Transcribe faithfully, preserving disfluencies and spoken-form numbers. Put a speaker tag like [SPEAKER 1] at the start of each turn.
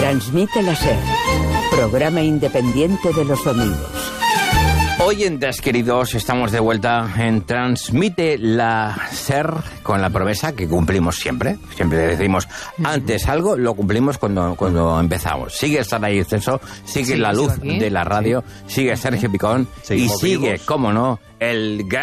[SPEAKER 1] Transmite la SER, programa independiente de los domingos.
[SPEAKER 2] Oyentes queridos, estamos de vuelta en Transmite la SER con la promesa que cumplimos siempre. Siempre decimos antes algo, lo cumplimos cuando, cuando empezamos. Sigue Sara Censo, sigue
[SPEAKER 3] Sí,
[SPEAKER 2] la luz
[SPEAKER 3] sigo aquí.
[SPEAKER 2] de la radio, sigue Sergio Picón
[SPEAKER 4] Seguimos
[SPEAKER 2] y sigue,
[SPEAKER 4] vivos.
[SPEAKER 2] cómo no, el gran